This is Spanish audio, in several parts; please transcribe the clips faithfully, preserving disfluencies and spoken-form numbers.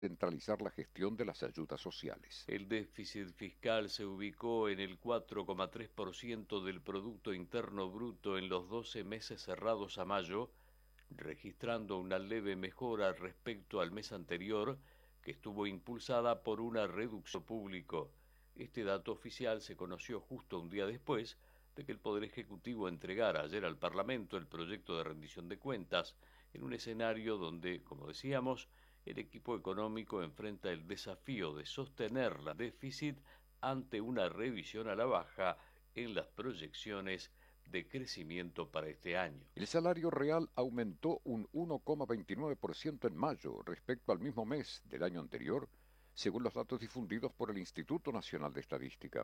centralizar la gestión de las ayudas sociales. El déficit fiscal se ubicó en el cuatro coma tres por ciento del Producto Interno Bruto en los doce meses cerrados a mayo, registrando una leve mejora respecto al mes anterior, que estuvo impulsada por una reducción público. Este dato oficial se conoció justo un día después de que el Poder Ejecutivo entregara ayer al Parlamento el proyecto de rendición de cuentas, en un escenario donde, como decíamos, el equipo económico enfrenta el desafío de sostener la déficit ante una revisión a la baja en las proyecciones de crecimiento para este año. El salario real aumentó un uno coma veintinueve por ciento en mayo respecto al mismo mes del año anterior, según los datos difundidos por el Instituto Nacional de Estadística.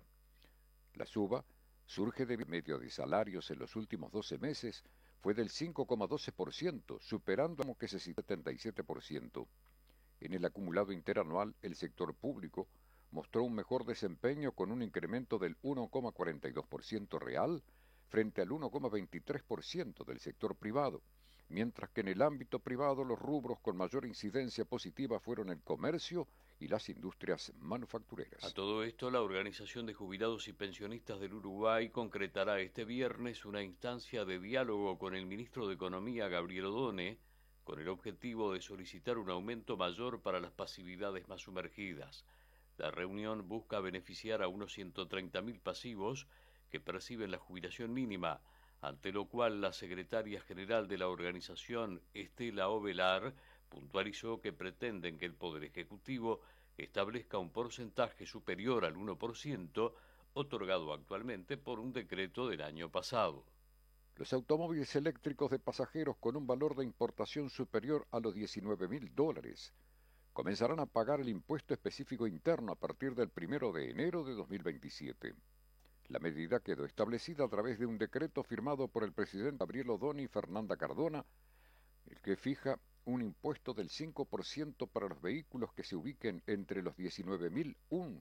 La suba surge de medio de salarios en los últimos doce meses fue del cinco coma doce por ciento, superando como que se setenta y siete por ciento. En el acumulado interanual, el sector público mostró un mejor desempeño con un incremento del uno coma cuarenta y dos por ciento real frente al uno coma veintitrés por ciento del sector privado, mientras que en el ámbito privado los rubros con mayor incidencia positiva fueron el comercio y las industrias manufactureras. A todo esto, la Organización de Jubilados y Pensionistas del Uruguay concretará este viernes una instancia de diálogo con el ministro de Economía, Gabriel Odone, con el objetivo de solicitar un aumento mayor para las pasividades más sumergidas. La reunión busca beneficiar a unos ciento treinta mil pasivos que perciben la jubilación mínima, ante lo cual la secretaria general de la organización, Estela Ovelar, puntualizó que pretenden que el Poder Ejecutivo establezca un porcentaje superior al uno por ciento, otorgado actualmente por un decreto del año pasado. Los automóviles eléctricos de pasajeros con un valor de importación superior a los diecinueve mil dólares comenzarán a pagar el impuesto específico interno a partir del primero de enero de dos mil veintisiete. La medida quedó establecida a través de un decreto firmado por el presidente Gabriel Odone y Fernanda Cardona, el que fija un impuesto del cinco por ciento para los vehículos que se ubiquen entre los diecinueve mil uno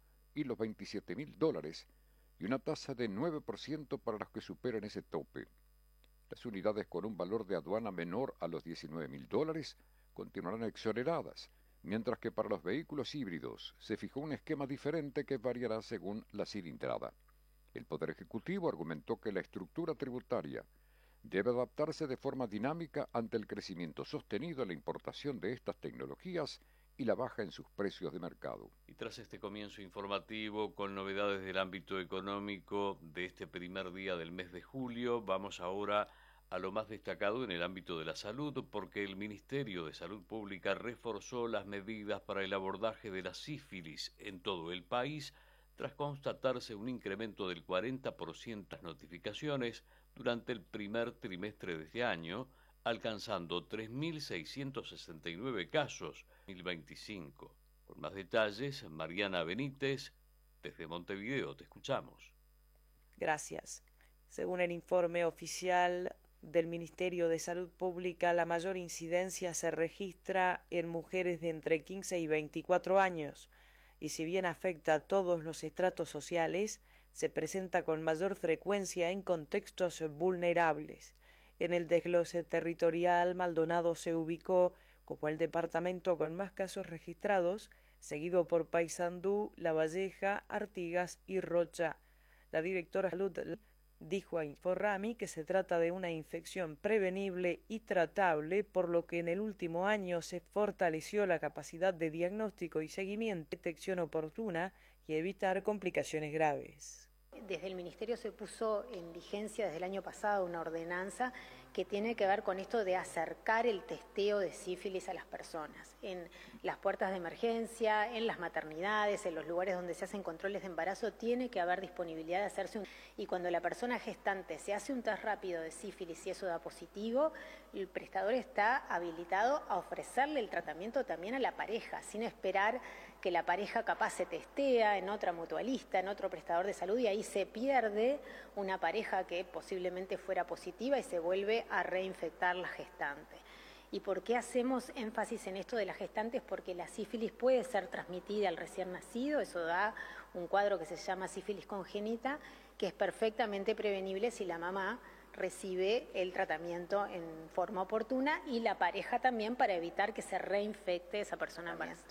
y los veintisiete mil dólares y una tasa de nueve por ciento para los que superen ese tope. Las unidades con un valor de aduana menor a los diecinueve mil dólares continuarán exoneradas, mientras que para los vehículos híbridos se fijó un esquema diferente que variará según la cilindrada. El Poder Ejecutivo argumentó que la estructura tributaria debe adaptarse de forma dinámica ante el crecimiento sostenido de la importación de estas tecnologías y la baja en sus precios de mercado. Y tras este comienzo informativo con novedades del ámbito económico de este primer día del mes de julio, vamos ahora a lo más destacado en el ámbito de la salud, porque el Ministerio de Salud Pública reforzó las medidas para el abordaje de la sífilis en todo el país, tras constatarse un incremento del cuarenta por ciento de las notificaciones durante el primer trimestre de este año, alcanzando tres mil seiscientos sesenta y nueve casos en dos mil veinticinco. Con más detalles, Mariana Benítez, desde Montevideo, te escuchamos. Gracias. Según el informe oficial del Ministerio de Salud Pública, la mayor incidencia se registra en mujeres de entre quince y veinticuatro años, y si bien afecta a todos los estratos sociales, se presenta con mayor frecuencia en contextos vulnerables. En el desglose territorial, Maldonado se ubicó como el departamento con más casos registrados, seguido por Paysandú, La Valleja, Artigas y Rocha. La directora de Salud dijo a Inforrami que se trata de una infección prevenible y tratable, por lo que en el último año se fortaleció la capacidad de diagnóstico y seguimiento, detección oportuna y evitar complicaciones graves. Desde el Ministerio se puso en vigencia desde el año pasado una ordenanza que tiene que ver con esto de acercar el testeo de sífilis a las personas. En las puertas de emergencia, en las maternidades, en los lugares donde se hacen controles de embarazo, tiene que haber disponibilidad de hacerse un... Y cuando la persona gestante se hace un test rápido de sífilis y eso da positivo, el prestador está habilitado a ofrecerle el tratamiento también a la pareja, sin esperar que la pareja capaz se testea en otra mutualista, en otro prestador de salud, y ahí se pierde una pareja que posiblemente fuera positiva y se vuelve a reinfectar la gestante. ¿Y por qué hacemos énfasis en esto de las gestantes? Porque la sífilis puede ser transmitida al recién nacido, eso da un cuadro que se llama sífilis congénita, que es perfectamente prevenible si la mamá recibe el tratamiento en forma oportuna y la pareja también para evitar que se reinfecte esa persona embarazada.